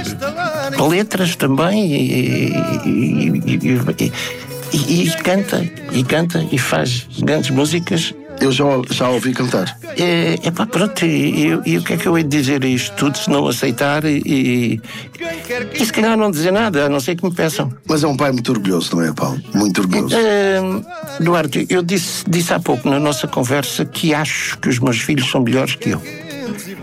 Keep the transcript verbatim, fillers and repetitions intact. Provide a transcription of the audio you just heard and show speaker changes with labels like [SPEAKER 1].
[SPEAKER 1] letras também e, e, e, e, e canta, e canta e faz grandes músicas.
[SPEAKER 2] Eu já, já ouvi cantar.
[SPEAKER 1] É, é pá, pronto, e, e, e o que é que eu hei de dizer a isto tudo se não aceitar e, e, e se calhar não dizer nada, a não ser que me peçam.
[SPEAKER 2] Mas é um pai muito orgulhoso, não é, Paulo? Muito orgulhoso.
[SPEAKER 1] É, Duarte, eu disse, disse há pouco na nossa conversa que acho que os meus filhos são melhores que eu.